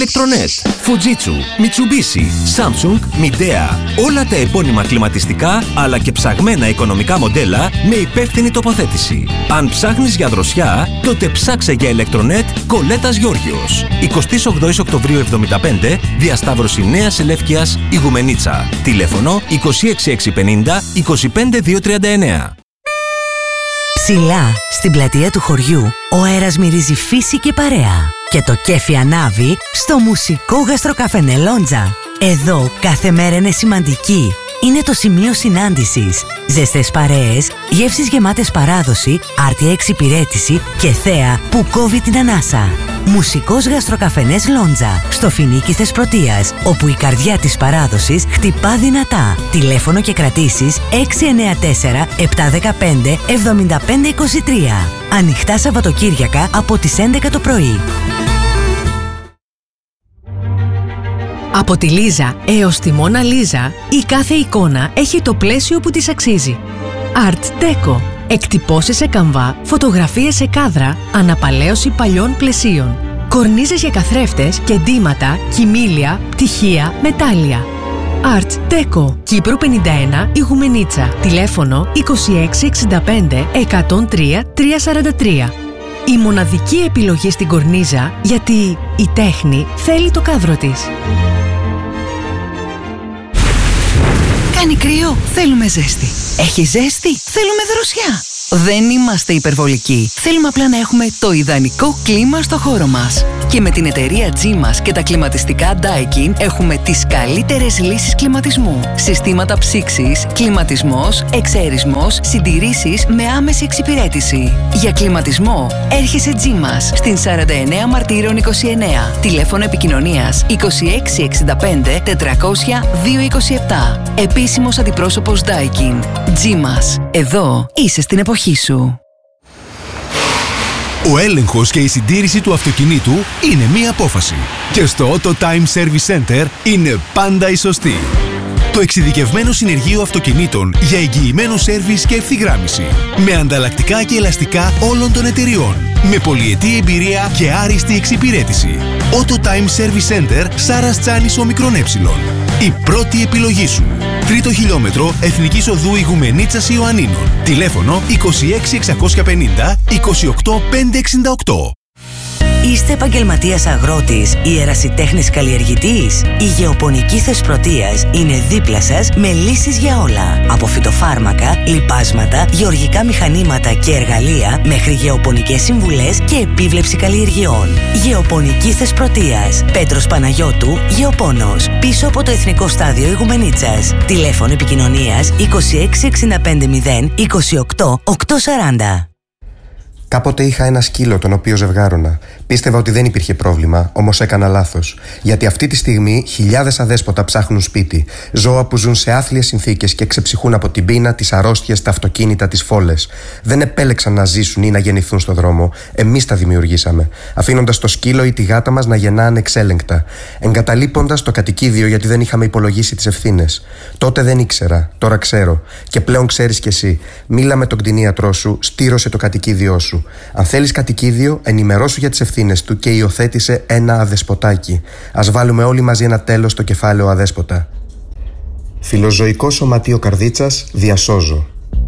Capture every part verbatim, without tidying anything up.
Electronet, Fujitsu, Mitsubishi, Samsung, Midea. Όλα τα επώνυμα κλιματιστικά αλλά και ψαγμένα οικονομικά μοντέλα με υπεύθυνη τοποθέτηση. Αν ψάχνεις για δροσιά, τότε ψάξε για Electronet Κολέτας Γιώργιος. εικοστή όγδοη Οκτωβρίου εβδομήντα πέντε, διασταύρωση Νέας Ελεύκειας, Ιγουμενίτσα. Τηλέφωνο είκοσι έξι εξακόσια πενήντα είκοσι πέντε διακόσια τριάντα εννέα. Ψηλά, στην πλατεία του χωριού, ο αέρας μυρίζει φύση και παρέα. Και το κέφι ανάβει στο μουσικό γαστροκαφενέ Λόντζα. Εδώ κάθε μέρα είναι σημαντική. Είναι το σημείο συνάντησης. Ζεστές παρέες, γεύσεις γεμάτες παράδοση, άρτια εξυπηρέτηση και θέα που κόβει την ανάσα. Μουσικός γαστροκαφενές Λόντζα, στο Φινίκι Θεσπρωτείας, όπου η καρδιά της παράδοσης χτυπά δυνατά. Τηλέφωνο και κρατήσεις έξι εννέα τέσσερα επτά ένα πέντε εβδομήντα πέντε είκοσι τρία. Ανοιχτά Σαββατοκύριακα από τις έντεκα το πρωί. Από τη Λίζα έως τη Μόνα Λίζα, η κάθε εικόνα έχει το πλαίσιο που της αξίζει. Art Deco. Εκτυπώσεις σε καμβά, φωτογραφίες σε κάδρα, αναπαλαίωση παλιών πλαισίων. Κορνίζες για καθρέφτες και ντύματα, κοιμήλια, πτυχία, μετάλλια. Art Deco. Κύπρου πενήντα ένα, Ιγουμενίτσα. Τηλέφωνο είκοσι έξι εξήντα πέντε εκατόν τρία τριακόσια σαράντα τρία. Η μοναδική επιλογή στην κορνίζα, γιατί η τέχνη θέλει το κάδρο της. Κάνει κρύο, θέλουμε ζέστη. Έχει ζέστη, θέλουμε δροσιά. Δεν είμαστε υπερβολικοί. Θέλουμε απλά να έχουμε το ιδανικό κλίμα στο χώρο μας. Και με την εταιρεία G-Mas και τα κλιματιστικά Daikin έχουμε τις καλύτερες λύσεις κλιματισμού. Συστήματα ψήξης, κλιματισμός, εξαερισμός, συντηρήσεις με άμεση εξυπηρέτηση. Για κλιματισμό έρχεσαι G-Mas στην σαράντα εννέα Μαρτύρων είκοσι εννέα. Τηλέφωνο επικοινωνίας είκοσι έξι εξήντα πέντε τετρακόσια διακόσια είκοσι επτά. Επίσημος αντιπρόσωπος Daikin. G-Mas. Εδώ είσαι στην εποχή σου. Ο έλεγχος και η συντήρηση του αυτοκινήτου είναι μία απόφαση. Και στο Auto Time Service Center είναι πάντα η σωστή. Το εξειδικευμένο συνεργείο αυτοκινήτων για εγγυημένο σέρβις και ευθυγράμμιση. Με ανταλλακτικά και ελαστικά όλων των εταιριών. Με πολυετή εμπειρία και άριστη εξυπηρέτηση. Auto Time Service Center Σάρας Τσάνης Ομικρόν Έψιλον. Η πρώτη επιλογή σου. Τρίτο χιλιόμετρο Εθνικής Οδού Ιγουμενίτσας Ιωαννίνων. Τηλέφωνο είκοσι έξι εξακόσια πενήντα είκοσι οκτώ πεντακόσια εξήντα οκτώ. Είστε επαγγελματίας αγρότης ή ερασιτέχνης καλλιεργητής? Η Γεωπονική Θεσπρωτείας είναι δίπλα σας με λύσεις για όλα. Από φυτοφάρμακα, λιπάσματα, γεωργικά μηχανήματα και εργαλεία μέχρι γεωπονικές συμβουλές και επίβλεψη καλλιεργειών. Γεωπονική Θεσπρωτείας. Πέτρος Παναγιώτου, Γεωπόνος. Πίσω από το Εθνικό Στάδιο Ιγουμενίτσας. Τηλέφωνο επικοινωνίας είκοσι έξι εξήντα πέντε μηδέν είκοσι οκτώ οκτακόσια σαράντα. Κάποτε είχα ένα σκύλο τον οποίο ζευγάρωνα. Πίστευα ότι δεν υπήρχε πρόβλημα, όμως έκανα λάθος. Γιατί αυτή τη στιγμή χιλιάδες αδέσποτα ψάχνουν σπίτι. Ζώα που ζουν σε άθλιες συνθήκες και ξεψυχούν από την πείνα, τις αρρώστιες, τα αυτοκίνητα, τις φόλες. Δεν επέλεξαν να ζήσουν ή να γεννηθούν στον δρόμο. Εμείς τα δημιουργήσαμε. Αφήνοντας το σκύλο ή τη γάτα μας να γεννά ανεξέλεγκτα. Εγκαταλείποντας το κατοικίδιο γιατί δεν είχαμε υπολογίσει τις ευθύνες. Τότε δεν ήξερα, τώρα ξέρω. Και πλέον ξέρεις κι εσύ. Μίλα με τον κτηνίατρό σου, στήρωσε το κατοικίδιό σου. Αν θέλεις κατοικίδιο, ενημερώσου για τις ευθύνες του και υιοθέτησε ένα αδεσποτάκι. Ας βάλουμε όλοι μαζί ένα τέλος στο κεφάλαιο αδέσποτα. Φιλοζωικό Σωματείο Καρδίτσας, διασώζω.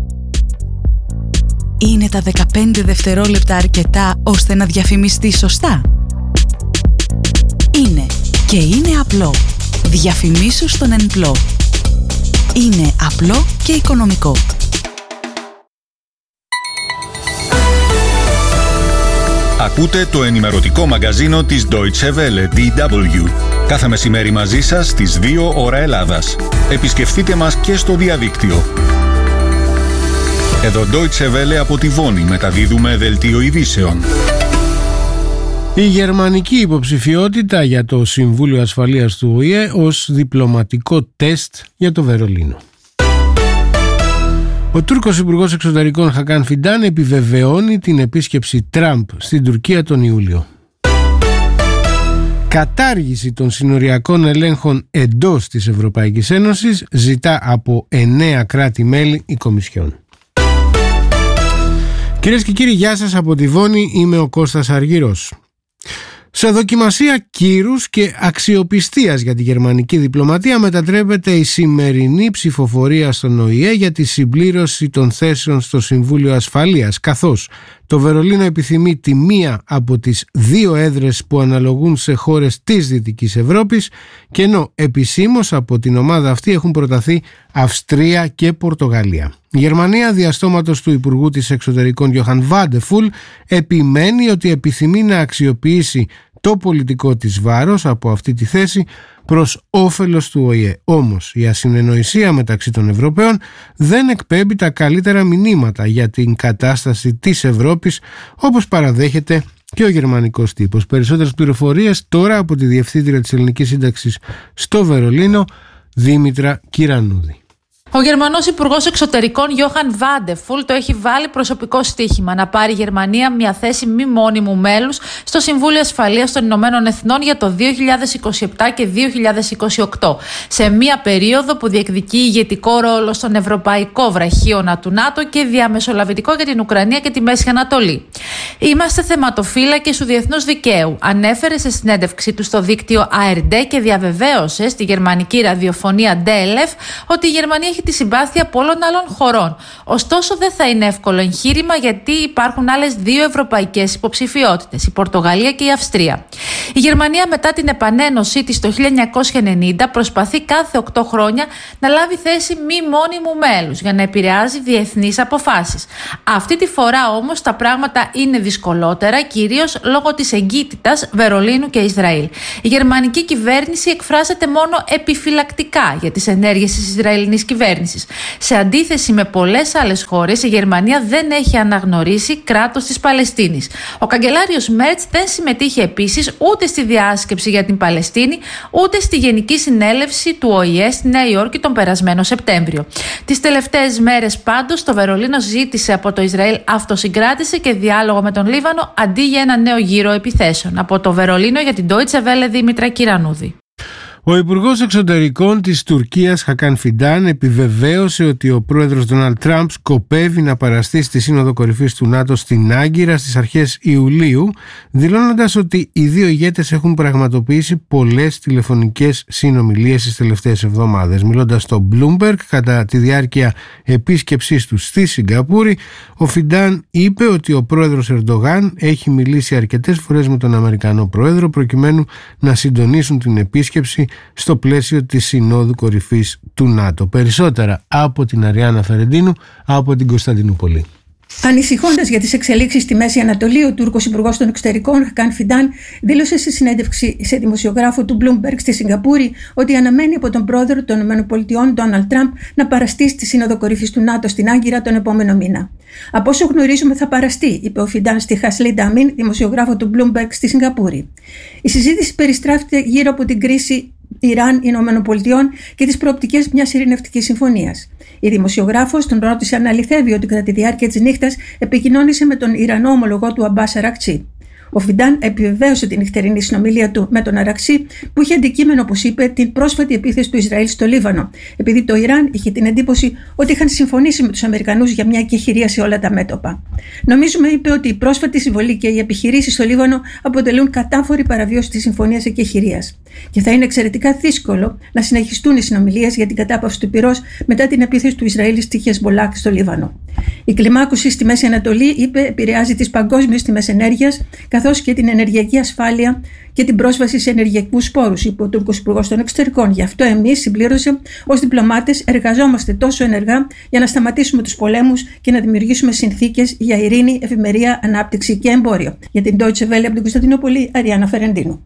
Είναι τα δεκαπέντε δευτερόλεπτα αρκετά ώστε να διαφημιστεί σωστά? Είναι και είναι απλό. Διαφημίσου στον Ενπλό. Είναι απλό και οικονομικό. Ακούτε το ενημερωτικό μαγκαζίνο της Deutsche Welle ντι ντάμπλιου. Κάθε μεσημέρι μαζί σας στις δύο ώρα Ελλάδας. Επισκεφτείτε μας και στο διαδίκτυο. Εδώ Deutsche Welle από τη Βόνη μεταδίδουμε δελτίο ειδήσεων. Η γερμανική υποψηφιότητα για το Συμβούλιο Ασφαλείας του Ο Η Ε ως διπλωματικό τεστ για το Βερολίνο. Ο Τούρκος Υπουργός Εξωτερικών Χακάν Φιντάν επιβεβαιώνει την επίσκεψη Τραμπ στην Τουρκία τον Ιούλιο. Κατάργηση των συνοριακών ελέγχων εντός της Ευρωπαϊκής Ένωσης ζητά από εννέα κράτη-μέλη η Κομισιόν. Κυρίες και κύριοι, γεια σας από τη Βόνη, είμαι ο Κώστας Αργυρός. Σε δοκιμασία κύρους και αξιοπιστίας για τη γερμανική διπλωματία μετατρέπεται η σημερινή ψηφοφορία στον Ο Η Ε για τη συμπλήρωση των θέσεων στο Συμβούλιο Ασφαλείας, καθώς το Βερολίνο επιθυμεί τη μία από τις δύο έδρες που αναλογούν σε χώρες της Δυτικής Ευρώπης, και ενώ επισήμως από την ομάδα αυτή έχουν προταθεί Αυστρία και Πορτογαλία. Η Γερμανία, διαστόματος του Υπουργού της Εξωτερικών Γιόχαν Βάντεφουλ, επιμένει ότι επιθυμεί να αξιοποιήσει το πολιτικό της βάρος από αυτή τη θέση προς όφελος του Ο Η Ε. Όμως η ασυνεννοησία μεταξύ των Ευρωπαίων δεν εκπέμπει τα καλύτερα μηνύματα για την κατάσταση της Ευρώπης, όπως παραδέχεται και ο γερμανικός τύπος. Περισσότερες πληροφορίες τώρα από τη Διευθύντρια της Ελληνικής Σύνταξης στο Βερολίνο, Δήμητρα Κυρανούδη. Ο Γερμανός Υπουργός Εξωτερικών Γιόχαν Βάντεφουλ το έχει βάλει προσωπικό στοίχημα να πάρει η Γερμανία μια θέση μη μόνιμου μέλους στο Συμβούλιο Ασφαλείας των Ηνωμένων Εθνών για το δύο χιλιάδες είκοσι επτά και δύο χιλιάδες είκοσι οκτώ, σε μια περίοδο που διεκδικεί ηγετικό ρόλο στον ευρωπαϊκό βραχίωνα του ΝΑΤΟ και διαμεσολαβητικό για την Ουκρανία και τη Μέση Ανατολή. Είμαστε θεματοφύλακες του διεθνούς δικαίου, ανέφερε σε συνέντευξή του στο δίκτυο Α Ερ Ντι και διαβεβαίωσε στη γερμανική ραδιοφωνία Ντι Ελ Εφ ότι η Γερμανία έχει τη συμπάθεια πολλών άλλων χωρών. Ωστόσο, δεν θα είναι εύκολο εγχείρημα, γιατί υπάρχουν άλλες δύο ευρωπαϊκές υποψηφιότητες, η Πορτογαλία και η Αυστρία. Η Γερμανία, μετά την επανένωσή της το χίλια εννιακόσια ενενήντα, προσπαθεί κάθε οκτώ χρόνια να λάβει θέση μη μόνιμου μέλους για να επηρεάζει διεθνείς αποφάσεις. Αυτή τη φορά όμως τα πράγματα είναι δυσκολότερα, κυρίως λόγω της εγκύτητας Βερολίνου και Ισραήλ. Η γερμανική κυβέρνηση εκφράζεται μόνο επιφυλακτικά για τις ενέργειες της Ισραηλινής κυβέρνησης. Σε αντίθεση με πολλές άλλες χώρες, η Γερμανία δεν έχει αναγνωρίσει κράτος της Παλαιστίνης. Ο καγκελάριος Μέρτς δεν συμμετείχε επίσης ούτε στη διάσκεψη για την Παλαιστίνη, ούτε στη Γενική Συνέλευση του Ο Η Ε στη Νέα Υόρκη τον περασμένο Σεπτέμβριο. Τις τελευταίες μέρες πάντως, το Βερολίνο ζήτησε από το Ισραήλ αυτοσυγκράτηση και διάλογο με τον Λίβανο αντί για ένα νέο γύρο επιθέσεων. Από το Βερολίνο για την Deutsche Welle, Δήμητρα Κυρανούδη. Ο Υπουργός Εξωτερικών της Τουρκίας Χακάν Φιντάν επιβεβαίωσε ότι ο πρόεδρος Ντόναλντ Τραμπ σκοπεύει να παραστεί στη Σύνοδο Κορυφής του ΝΑΤΟ στην Άγκυρα στις αρχές Ιουλίου, δηλώνοντας ότι οι δύο ηγέτες έχουν πραγματοποιήσει πολλές τηλεφωνικές συνομιλίες τις τελευταίες εβδομάδες. Μιλώντας στο Bloomberg κατά τη διάρκεια επίσκεψής του στη Σιγκαπούρη, ο Φιντάν είπε ότι ο πρόεδρος Ερντογάν έχει μιλήσει αρκετές φορές με τον Αμερικανό πρόεδρο προκειμένου να συντονίσουν την επίσκεψη στο πλαίσιο της Συνόδου Κορυφής του ΝΑΤΟ. Περισσότερα από την Αριάννα Φερεντίνου από την Κωνσταντινούπολη. Ανησυχώντας για τις εξελίξεις στη Μέση Ανατολή, ο Τούρκος Υπουργός των Εξωτερικών Χακάν Φιντάν δήλωσε σε συνέντευξη σε δημοσιογράφο του Bloomberg στη Σιγκαπούρη ότι αναμένει από τον πρόεδρο των ΗΠΑ Ντόναλντ Τραμπ να παραστεί στη Σύνοδο Κορυφής του ΝΑΤΟ στην Άγκυρα τον επόμενο μήνα. Από όσο γνωρίζουμε, θα παραστεί, είπε ο Φιντάν στη Χασλίντα Αμίν, δημοσιογράφο του Bloomberg στη Σιγκαπούρη. Η συζήτηση περιστράφηκε γύρω από την κρίση Ιράν-Ηνωμένων και τις προοπτικές μιας ειρηνευτικής συμφωνίας. Η δημοσιογράφος τον ρώτησε αν αληθεύει ότι κατά τη διάρκεια της νύχτας επικοινώνησε με τον Ιρανό ομολογό του Αμπάς Αρακτσί. Ο Φιντάν επιβεβαίωσε την νυχτερινή συνομιλία του με τον Αρακτσί, που είχε αντικείμενο, όπως είπε, την πρόσφατη επίθεση του Ισραήλ στο Λίβανο, επειδή το Ιράν είχε την εντύπωση ότι είχαν συμφωνήσει με τους Αμερικανούς για μια εκεχηρία σε όλα τα μέτωπα. Νομίζουμε, είπε, ότι η πρόσφατη συμβολή και οι επιχειρήσεις στο Λίβανο αποτελούν κατάφορη παραβίαση της συμφωνίας εκεχηρίας. Και θα είναι εξαιρετικά δύσκολο να συνεχιστούν οι συνομιλίες για την κατάπαυση του πυρός μετά την επίθεση του Ισραήλ στη Χεσμολάχ στο Λίβανο. Η κλιμάκωση στη Μέση Ανατολή, είπε, επηρεάζει τις παγκόσμιες τιμές ενέργειας, καθώς και την ενεργειακή ασφάλεια και την πρόσβαση σε ενεργειακούς πόρους, είπε ο Τούρκος Υπουργός των Εξωτερικών. Γι' αυτό εμείς, συμπλήρωσε, ως διπλωμάτες εργαζόμαστε τόσο ενεργά για να σταματήσουμε τους πολέμους και να δημιουργήσουμε συνθήκες για ειρήνη, ευημερία, ανάπτυξη και εμπόριο. Για την Deutsche Welle από την Κωνσταντινούπολη, Αριάννα Φερεντίνου.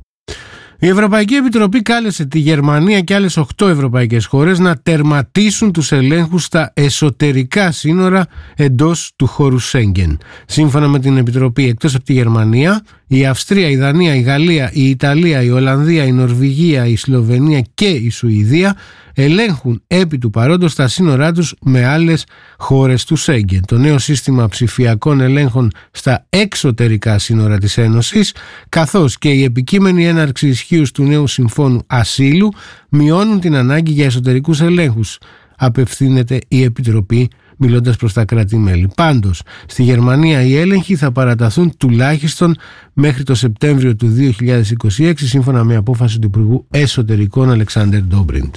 Η Ευρωπαϊκή Επιτροπή κάλεσε τη Γερμανία και άλλες οκτώ ευρωπαϊκές χώρες να τερματίσουν τους ελέγχους στα εσωτερικά σύνορα εντός του χώρου Σέγγεν. Σύμφωνα με την Επιτροπή, εκτός από τη Γερμανία, η Αυστρία, η Δανία, η Γαλλία, η Ιταλία, η Ολλανδία, η Νορβηγία, η Σλοβενία και η Σουηδία ελέγχουν επί του παρόντος τα σύνορά τους με άλλες χώρες του Σέγγεν. Το νέο σύστημα ψηφιακών ελέγχων στα εξωτερικά σύνορα της Ένωσης, καθώς και η επικείμενη έναρξη ισχύους του νέου συμφώνου ασύλου, μειώνουν την ανάγκη για εσωτερικούς ελέγχους, απευθύνεται η Επιτροπή μιλώντας προς τα κράτη-μέλη. Πάντως, στη Γερμανία οι έλεγχοι θα παραταθούν τουλάχιστον μέχρι το Σεπτέμβριο του δύο χιλιάδες είκοσι έξι, σύμφωνα με απόφαση του Υπουργού Εσωτερικών Αλεξάντερ Ντόμπριντ.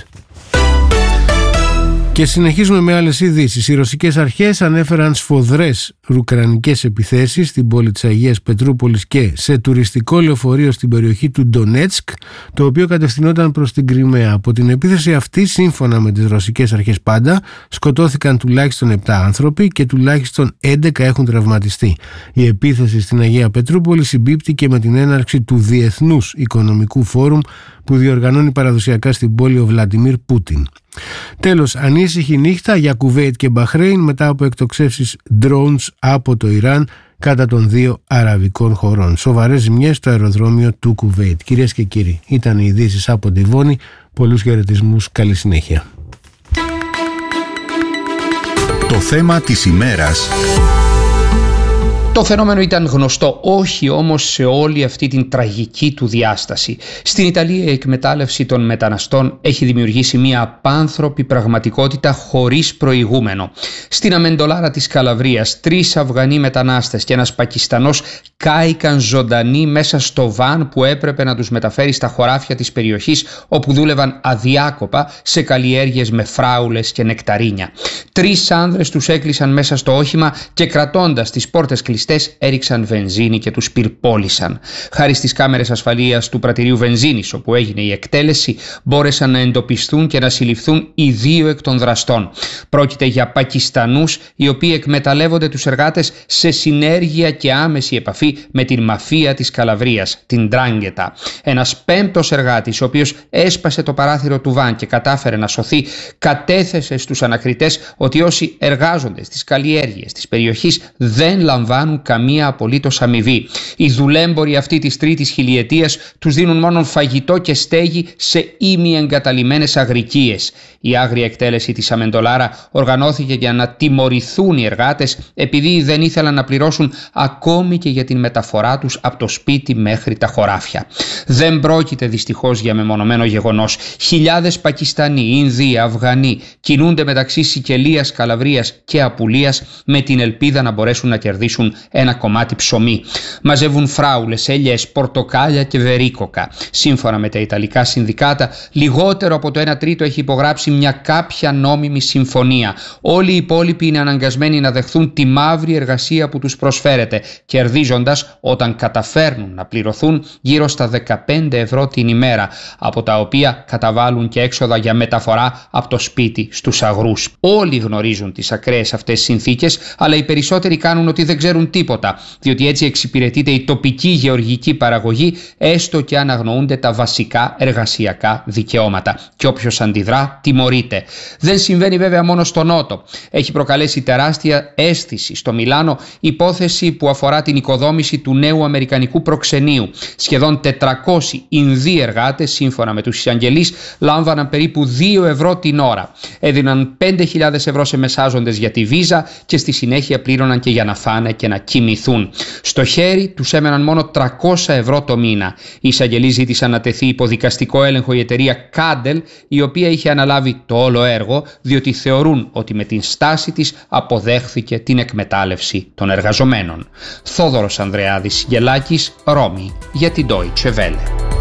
Και συνεχίζουμε με άλλες ειδήσεις. Οι ρωσικές αρχές ανέφεραν σφοδρές ουκρανικές επιθέσεις στην πόλη της Αγίας Πετρούπολης και σε τουριστικό λεωφορείο στην περιοχή του Ντονέτσκ, το οποίο κατευθυνόταν προς την Κριμαία. Από την επίθεση αυτή, σύμφωνα με τις ρωσικές αρχές πάντα, σκοτώθηκαν τουλάχιστον επτά άνθρωποι και τουλάχιστον έντεκα έχουν τραυματιστεί. Η επίθεση στην Αγία Πετρούπολη συμπίπτει και με την έναρξη του Διεθνούς Οικονομικού Φόρουμ που διοργανώνει παραδοσιακά στην πόλη ο Βλαντιμίρ Πούτιν. Τέλος, ανήσυχη νύχτα για Κουβέιτ και Μπαχρέιν μετά από εκτοξεύσεις drones από το Ιράν κατά των δύο αραβικών χωρών. Σοβαρές ζημιές στο αεροδρόμιο του Κουβέιτ. Κυρίες και κύριοι, ήταν οι ειδήσεις από τη Βόνη. Πολλούς χαιρετισμούς, καλή συνέχεια. Το θέμα της ημέρας. Το φαινόμενο ήταν γνωστό, όχι όμως σε όλη αυτή την τραγική του διάσταση. Στην Ιταλία η εκμετάλλευση των μεταναστών έχει δημιουργήσει μια απάνθρωπη πραγματικότητα χωρίς προηγούμενο. Στην Αμεντολάρα της Καλαβρίας, τρεις Αφγανοί μετανάστες και ένας Πακιστανός κάηκαν ζωντανοί μέσα στο βαν που έπρεπε να τους μεταφέρει στα χωράφια της περιοχής, όπου δούλευαν αδιάκοπα σε καλλιέργειες με φράουλες και νεκταρίνια. Τρεις άνδρες τους έκλεισαν μέσα στο όχημα και κρατώντας τις πόρτες κλειστές έριξαν βενζίνη και τους πυρπόλησαν. Χάρη στις κάμερες ασφαλείας του πρατηρίου βενζίνης όπου έγινε η εκτέλεση, μπόρεσαν να εντοπιστούν και να συλληφθούν οι δύο εκ των δραστών. Πρόκειται για Πακιστανούς οι οποίοι εκμεταλλεύονται τους εργάτες σε συνέργεια και άμεση επαφή με την μαφία της Καλαβρίας, την Ντράγκετα. Ένας πέμπτος εργάτης, ο οποίος έσπασε το παράθυρο του βαν και κατάφερε να σωθεί, κατέθεσε στους ανακριτές ότι όσοι εργάζονται στις καλλιέργειες της περιοχής δεν λαμβάνουν καμία απολύτως αμοιβή. Οι δουλέμποροι αυτή της τρίτης χιλιετίας τους δίνουν μόνο φαγητό και στέγη σε ημιεγκαταλειμμένες αγρικίες. Η άγρια εκτέλεση της Αμεντολάρα οργανώθηκε για να τιμωρηθούν οι εργάτες επειδή δεν ήθελαν να πληρώσουν ακόμη και για την μεταφορά τους από το σπίτι μέχρι τα χωράφια. Δεν πρόκειται δυστυχώς για μεμονωμένο γεγονός. Χιλιάδες Πακιστανοί, Ινδοί, Αφγανοί κινούνται μεταξύ Σικελίας, Καλαβρίας και Απουλίας με την ελπίδα να μπορέσουν να κερδίσουν ένα κομμάτι ψωμί. Μαζεύουν φράουλες, ελιές, πορτοκάλια και βερίκοκα. Σύμφωνα με τα Ιταλικά συνδικάτα, λιγότερο από το ένα τρίτο έχει υπογράψει μια κάποια νόμιμη συμφωνία. Όλοι οι υπόλοιποι είναι αναγκασμένοι να δεχθούν τη μαύρη εργασία που τους προσφέρεται, κερδίζοντας όταν καταφέρνουν να πληρωθούν γύρω στα δεκαπέντε ευρώ την ημέρα, από τα οποία καταβάλουν και έξοδα για μεταφορά από το σπίτι στους αγρούς. Όλοι γνωρίζουν τις ακραίες αυτές συνθήκες, αλλά οι περισσότεροι κάνουν ότι δεν ξέρουν τίποτα, διότι έτσι εξυπηρετείται η τοπική γεωργική παραγωγή, έστω και αν αγνοούνται τα βασικά εργασιακά δικαιώματα. Και όποιος αντιδρά, τιμωρείται. Δεν συμβαίνει βέβαια μόνο στο Νότο. Έχει προκαλέσει τεράστια αίσθηση στο Μιλάνο υπόθεση που αφορά την οικοδόμηση του νέου αμερικανικού προξενείου. Σχεδόν τετρακόσιοι Ινδοί εργάτες, σύμφωνα με τους εισαγγελείς, λάμβαναν περίπου δύο ευρώ την ώρα. Έδιναν πέντε χιλιάδες ευρώ σε μεσάζοντες για τη βίζα και στη συνέχεια πλήρωναν και για να φάνε και να κοιμηθούν. Στο χέρι τους έμεναν μόνο τριακόσια ευρώ το μήνα. Οι εισαγγελείς ζήτησαν να τεθεί υπό δικαστικό έλεγχο η εταιρεία Κάντελ, η οποία είχε αναλάβει το όλο έργο, διότι θεωρούν ότι με την στάση της αποδέχθηκε την εκμετάλλευση των εργαζομένων. Θόδωρος Ανδρεάδης Γελάκης, Ρώμη, για την Deutsche Welle.